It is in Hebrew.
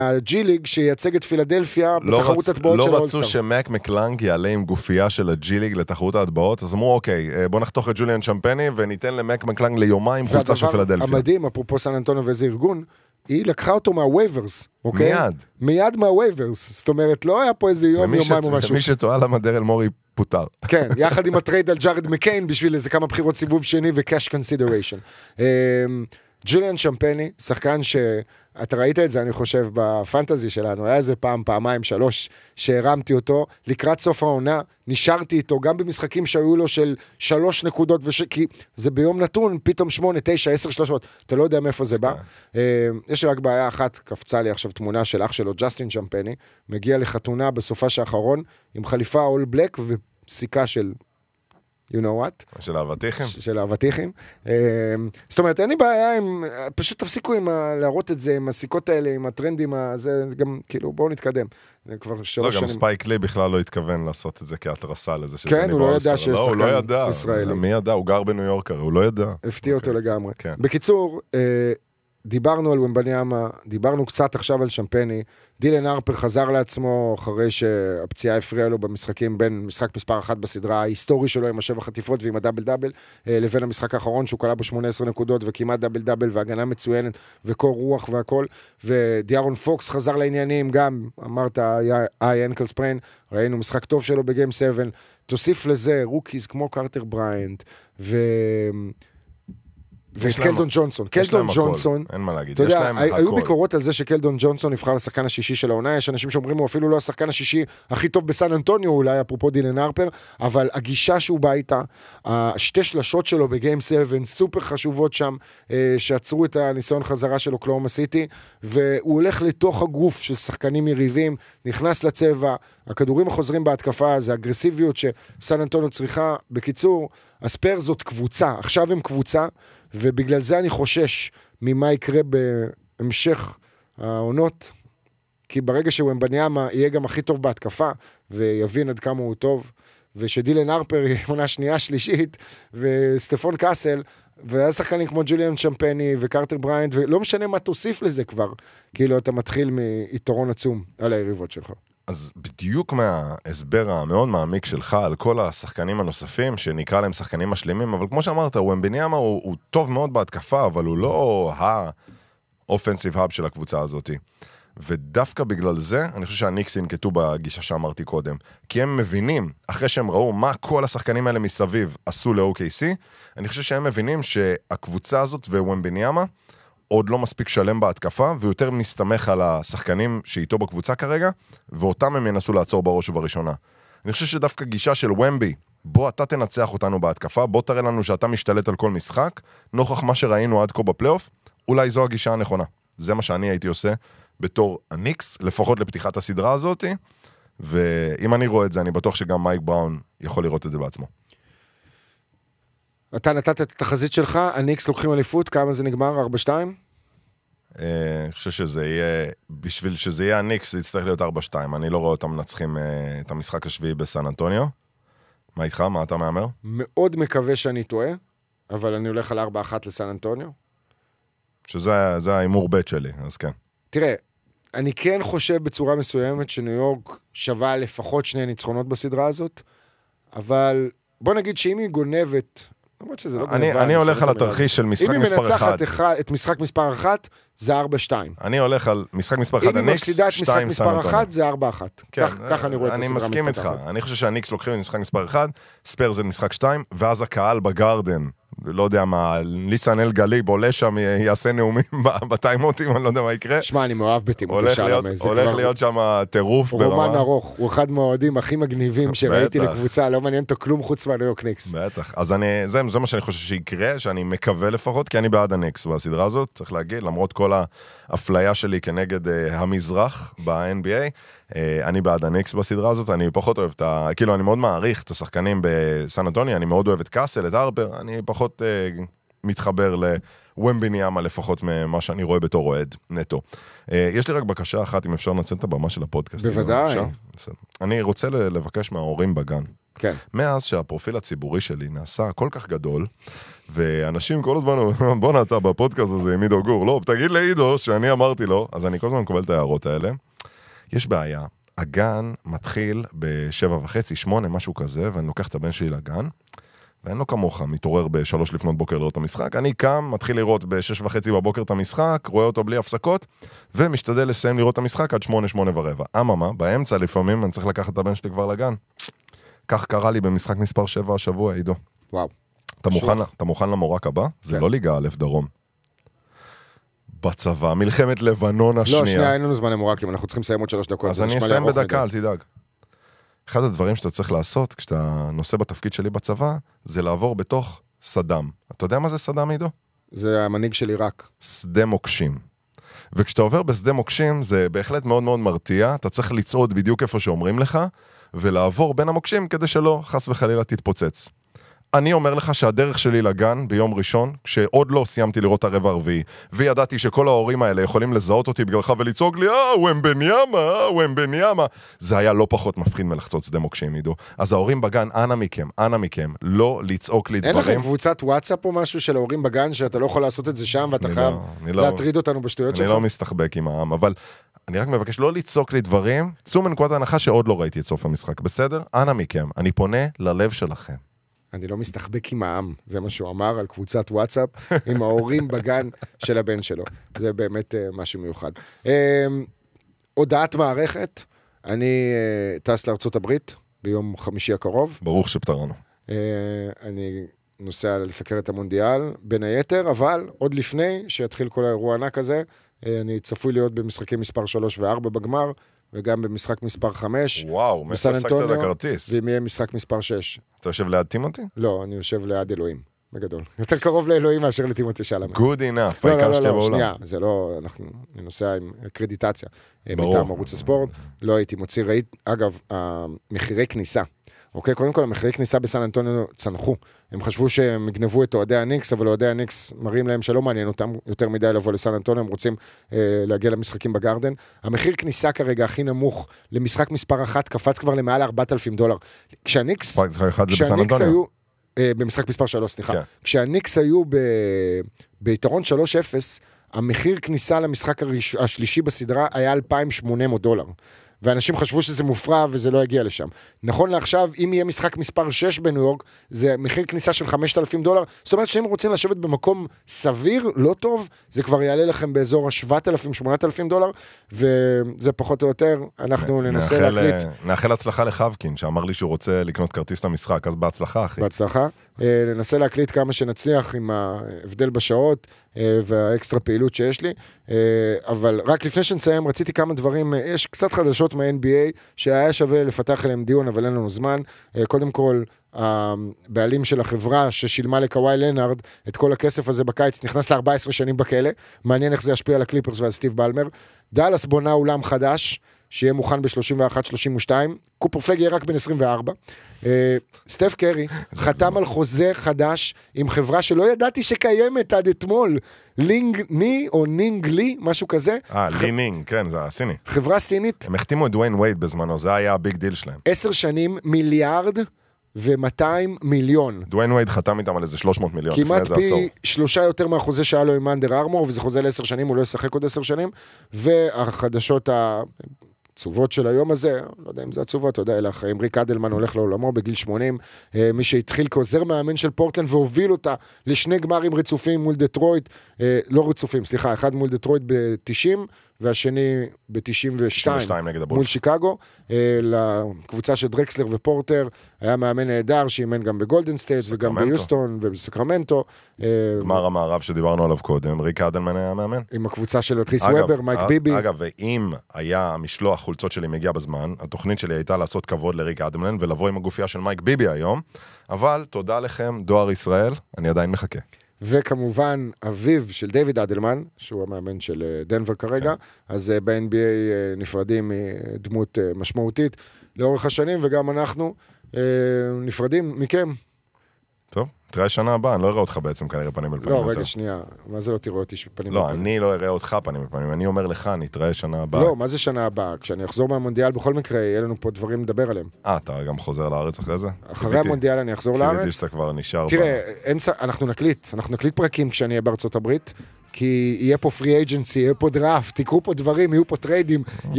הג'י ליג שייצג את פילדלפיה בתחרות הטבעות של האולסטאר. לא רצו שמק מקלנג יעלה עם גופייה של הג'י ליג לתחרות ההטבעות, אז אמרו אוקיי, בוא נחתוך את ג'וליאן שמפני וניתן למק מקלנג ליומיים חולצה של פילדלפיה. המדהים, אפרופו סן אנטוניו ואיזה ארגון, היא לקחה אותו מהווייברס, אוקיי? מיד מהווייברס, זאת אומרת, לא היה פה איזה יומיים או משהו. מי שטועה למה דרל מורי פוטר. כן, יחד עם הטרייד על ג'ארד מקיין, בשביל איזה כמה בחירות סיבוב שני ו-cash consideration. ג'וליאן שמפני, שחקן שאתה ראית את זה, אני חושב, בפנטזי שלנו, היה איזה פעמיים, 3, שהרמתי אותו, לקראת סוף העונה, נשארתי איתו, גם במשחקים שהיו לו של 3 נקודות, כי זה ביום נתון, פתאום 8, 9, 10 שלשות, אתה לא יודע מאיפה זה בא. יש רק בעיה אחת, קפצה לי עכשיו תמונה של אח שלו, ג'סטין שמפני, מגיע לחתונה בסופה האחרון, עם חליפה אול בלק וסיכה של you know what? של האבטיחים? של האבטיחים. זאת אומרת, אין לי בעיה עם, פשוט תפסיקו עם להראות את זה, עם הסיכות האלה, עם הטרנדים, זה גם, כאילו, בואו נתקדם. זה כבר 3 שנים. לא, גם ספייק לי בכלל לא התכוון לעשות את זה כהתרסה לזה. כן, הוא לא ידע שיש שחקן ישראלי. מי ידע? הוא גר בניו יורק, הוא לא ידע. הפתיע אותו לגמרי. בקיצור, דיברנו על ומבניאמה, דיברנו קצת עכשיו על שמפני, דילן הרפר חזר לעצמו אחרי שהפציעה הפריעה לו במשחקים בין משחק מספר 1 בסדרה ההיסטורי שלו עם 7 חטיפות ועם הדאבל דאבל, לבין המשחק האחרון שהוא קלה בו 18 נקודות וכמעט דאבל דאבל והגנה מצוינת וקור רוח והכל, ודיארון פוקס חזר לעניינים גם, אמרת אנקל ספריין, ראינו משחק טוב שלו בגיים 7, תוסיף לזה רוקיז כמו קרטר בריינט ואת קלדון ג'ונסון. קלדון ג'ונסון, אין מה להגיד, אתה יודע, היו ביקורות על זה שקלדון ג'ונסון נבחר לשחקן השישי של העונה, יש אנשים שאומרים הוא אפילו לא השחקן השישי הכי טוב בסן אנטוניו, אולי אפרופו דילן הרפר, אבל הגישה שהוא בא איתה, השתי שלשות שלו בגיים 7, סופר חשובות שם, שעצרו את הניסיון חזרה של אוקלאומה סיטי, והוא הולך לתוך הגוף של שחקנים יריבים, נכנס לצבע, הכדורים החוזרים בהתקפה, זה אגרסיביות שסן אנטוניו צריכה. בקיצור, הספר זאת קבוצה, עכשיו הם קבוצה, ובגלל זה אני חושש ממה יקרה בהמשך העונות, כי ברגע שהוא ומבניאמה יהיה גם הכי טוב בהתקפה, ויבין עד כמה הוא טוב, ושדילן הרפר יהיה עונה שנייה שלישית, וסטפון קאסל, והיה שחקנים כמו ג'וליאן שמפני וקרטר בריינט, ולא משנה מה תוסיף לזה כבר, כאילו אתה מתחיל מיתרון עצום על היריבות שלך. אז בדיוק מההסבר המאוד מעמיק שלך על כל השחקנים הנוספים, שנקרא להם שחקנים משלימים, אבל כמו שאמרת, ומבניאמה הוא טוב מאוד בהתקפה, אבל הוא לא האופנסיב האב של הקבוצה הזאת. ודווקא בגלל זה, אני חושב שהניקס ינקטו בגישה שאמרתי קודם, כי הם מבינים, אחרי שהם ראו מה כל השחקנים האלה מסביב עשו ל-OKC, אני חושב שהם מבינים שהקבוצה הזאת ומבניאמה, עוד לא מספיק שלם בהתקפה, ויותר מסתמך על השחקנים שאיתו בקבוצה כרגע, ואותם הם ינסו לעצור בראש ובראשונה. אני חושב שדווקא גישה של ומבי, בוא אתה תנצח אותנו בהתקפה, בוא תראה לנו שאתה משתלט על כל משחק, נוכח מה שראינו עד כה בפלייאוף, אולי זו הגישה הנכונה. זה מה שאני הייתי עושה בתור הניקס, לפחות לפתיחת הסדרה הזאת, ואם אני רואה את זה, אני בטוח שגם מייק בראון יכול לראות את זה בעצמו. אתה נתת את התחזית שלך, הניקס לוקחים אליפות, כמה זה נגמר? 4-2? אני חושב שזה יהיה, בשביל שזה יהיה הניקס, זה יצטרך להיות 4-2. אני לא רואה אותם מנצחים את המשחק השביעי בסן אנטוניו. מה איתך? מה אתה מאמר? מאוד מקווה שאני טועה, אבל אני הולך על 4-1 לסן אנטוניו. שזה האימור בית שלי, אז כן. תראה, אני כן חושב בצורה מסוימת שניו יורק שווה לפחות 2 ניצחונות בסדרה הזאת, אבל בוא נגיד שאם היא גונבת, אני הולך על התרחיש של משחק מספר 1. אם היא מנצחת את משחק מספר 1, זה 4-2. אני הולך על משחק מספר 1 הניקס, 2 אם היא מפסידה את משחק מספר 1, זה 4-1. ככה אני רואה את הסדרה. אני מסכים איתך. אני חושב שהניקס לוקחים משחק מספר 1, ספר זה משחק 2, ואז הקהל בגרדן, לא יודע מה, ליסן אל גליב עולה שם, יעשה נאומים בטיימוטים, אני לא יודע מה יקרה. שמע, אני מאוהב בתימות הולך להיות שם טירוף ברמה. רומן ארוך, הוא אחד מהאוהדים הכי מגניבים שראיתי לקבוצה, לא מעניין אותו כלום חוץ מהניו יורק ניקס. בטח, אז זה מה שאני חושב שיקרה, שאני מקווה לפחות, כי אני בעד הניקס בסדרה הזאת, צריך להגיד, למרות כל האפליה שלי כנגד המזרח ב-NBA, אני בעד הניקס בסדרה הזאת, אני פחות אוהב כאילו אני מאוד מעריך את השחקנים בסן אנטוניו, אני מאוד אוהב את קאסל, את הרפר, אני פחות מתחבר לוומבניאמה לפחות ממה שאני רואה בתור אוהד נטו. יש לי רק בקשה אחת, אם אפשר לנצל את הבמה של הפודקאסט. בוודאי. אני רוצה לבקש מההורים בגן. כן. מאז שהפרופיל הציבורי שלי נעשה כל כך גדול, ואנשים כל הזמן, בוא נעתה בפודקאסט הזה עם עידו גור, לא, תגיד לעידו שאני אמרתי לו, אז אני כל הזמן מקבל את ההערות האלה. יש בעיה, הגן מתחיל ב7:30, 8, משהו כזה, ואני לוקח את הבן שלי לגן, ואין לו כמוך, מתעורר ב3 לפנות בוקר לראות את המשחק, אני קם, מתחיל לראות ב6:30 בבוקר את המשחק, רואה אותו בלי הפסקות, ומשתדל לסיים לראות את המשחק עד 8, 8:15. אממה, באמצע לפעמים אני צריך לקחת את הבן שלי כבר לגן. כך קרה לי במשחק מספר 7 השבוע, עידו. וואו. אתה מוכן למורק הבא? זה כן. לא ליגה א' דרום. בצבא, מלחמת לבנון השנייה. לא, שנייה, אין לנו זמן למורקים, אנחנו צריכים לסיים עוד 3 דקות. אז אני אסיים בדקה, אל תדאג. אחד הדברים שאתה צריך לעשות, כשאתה נושא בתפקיד שלי בצבא, זה לעבור בתוך סדאם. אתה יודע מה זה סדאם, עידו? זה המנהיג של עיראק. שדה מוקשים. וכשאתה עובר בשדה מוקשים, זה בהחלט מאוד מאוד מרתיע, אתה צריך לצעוד בדיוק איפה שאומרים לך, ולעבור בין המוקשים כדי שלא חס וחלילה תתפוצץ. אני אומר לך שהדרך שלי לגן ביום ראשון, כשעוד לא סיימתי לראות הרבע הרביעי, וידעתי שכל ההורים האלה יכולים לזהות אותי בגללך ולצעוק לי, ומבניאמה, זה היה לא פחות מפחיד מלחצות שדה מוקשים, עידו. אז ההורים בגן, אנא מכם, לא לצעוק לי דברים. אין לכם קבוצת וואטסאפ או משהו של ההורים בגן, שאתה לא יכול לעשות את זה שם, ואתה חייב להטריד אותנו בשטויות שלך? אני לא מסתחבק עם העם, אבל אני רק מבקש לא לצעוק לי דברים, צאו מנקודת ההנחה שעוד לא ראיתי את סוף המשחק, בסדר? אנא מכם, אני פונה ללב שלכם. אני לא מסתחבק עם העם, זה מה שהוא אמר על קבוצת וואטסאפ, עם ההורים בגן של הבן שלו. זה באמת משהו מיוחד. הודעת מערכת, אני טס לארצות הברית ביום חמישי הקרוב. ברוך שפטרנו. אני נוסע לסקר את המונדיאל, בין היתר, אבל עוד לפני שיתחיל כל האירוע הענק הזה, אני צפוי להיות במשחקים מספר 3 ו-4 בגמר, וגם במשחק מספר 5. וואו, מאיפה השגת את הכרטיס? ואם יהיה משחק מספר 6. אתה יושב ליד טימותי? לא, אני יושב ליד אלוהים, בגדול. יותר קרוב לאלוהים מאשר לטימותי שלמה. Good enough, העיקר שתהיה בעולם. שנייה, זה לא, אני נוסע עם קרדיטציה. מטעם ערוץ הספורט, לא הייתי מוציא, אגב, מחירי כניסה. אוקיי, קודם כל, המחירי כניסה בסן אנטוניו צנחו. הם חשבו שהם יגנבו את אוהדי הניקס, אבל אוהדי הניקס מראים להם שלא מעניין אותם יותר מדי לבוא לסן אנטוניו, הם רוצים להגיע למשחקים בגרדן. המחיר כניסה כרגע הכי נמוך למשחק מספר 1 קפץ כבר למעל $4,000. כשהניקס היו, במשחק מספר 3, סליחה. כשהניקס היו ביתרון 3-0, המחיר כניסה למשחק השלישי בסדרה היה $2,800. ואנשים חשבו שזה מופרע וזה לא יגיע לשם. נכון לעכשיו, אם יהיה משחק מספר 6 בניו יורק, זה מחיר כניסה של $5,000. זאת אומרת שאם רוצים לשבת במקום סביר, לא טוב, זה כבר יעלה לכם באזור $7,000-8,000, וזה פחות או יותר, אנחנו ננסה להקליט. נאחל הצלחה לחבקין, שאמר לי שהוא רוצה לקנות כרטיס למשחק, אז בהצלחה, אחי. בהצלחה. ננסה להקליט כמה שנצליח עם ההבדל בשעות והאקסטרה פעילות שיש לי, אבל רק לפני שנסיים רציתי כמה דברים, יש קצת חדשות מה-NBA שהיה שווה לפתח אליהם דיון, אבל אין לנו זמן. קודם כל, הבעלים של החברה ששילמה לקוואי לנארד את כל הכסף הזה בקיץ, נכנס ל14 שנים בכלא, מעניין איך זה ישפיע על הקליפרס ועל סטיב בלמר. דאלאס בונה אולם חדש, שיהיה מוכן ב-31-32, קופר פלג יהיה רק בין 24. סטף קרי חתם על חוזה חדש עם חברה שלא ידעתי שקיימת עד אתמול, לינג ני או נינג לי, משהו כזה. לי נינג, כן, זה הסיני. חברה סינית. הם החתימו את דוויין וייד בזמנו, זה היה הביג דיל שלהם. 10 שנים, $1.2 מיליארד. דוויין וייד חתם איתם על איזה 300 מיליון. כמעט פי 3 יותר מהחוזה שהיה לו עם אנדר ארמור, וזה חוזה ל10 שנים, הוא לא ישחק עוד 10 שנים, והחדשות עצובות של היום הזה, לא יודע אם זה עצובות, אתה יודע, אלא אם ריק אדלמן הולך לעולמו בגיל 80, מי שהתחיל כעוזר מאמן של פורטלנד והוביל אותה לשני גמרים רצופים מול דטרויט, לא רצופים, סליחה, אחד מול דטרויט ב-90, והשני ב-92 מול שיקגו, לקבוצה של דרקסלר ופורטר, היה מאמן נהדר שאימן גם בגולדן סטייט וגם ביוסטון ובסקרמנטו. גמר המערב שדיברנו עליו קודם, ריק אדלמן היה מאמן. עם הקבוצה של קריס וובר, מייק ביבי. אגב, ואם היה המשלוח חולצות שלי מגיע בזמן, התוכנית שלי הייתה לעשות כבוד לריק אדלמן ולבוא עם הגופייה של מייק ביבי היום, אבל תודה לכם, דואר ישראל, אני עדיין מחכה. וכמובן, אביו של דיוויד אדלמן, שהוא המאמן של דנבר כרגע, אז ב-NBA נפרדים מדמות משמעותית לאורך השנים, וגם אנחנו נפרדים מכם. טוב, תראה שנה הבאה, אני לא אראה אותך בעצם כנראה פנים אל פנים. לא, רגע, שנייה, מה זה לא תראה אותי פנים אל לא, פנים? אני לא אראה אותך פנים אל פנים, אני אומר לך, נתראה שנה הבאה. לא, מה זה שנה הבאה? כשאני אחזור מהמונדיאל, בכל מקרה, יהיה לנו פה דברים לדבר עליהם. אתה גם חוזר לארץ אחרי זה? אחרי המונדיאל אני אחזור לארץ. קיוויתי שאתה כבר נשאר. תראה, אנחנו נקליט פרקים כשאני אהיה בארצות הברית, כי יהיה פה פרי אייג'נסי, יהיה פה דראפט, תקרו פה דברים, יהיו פה טריידים,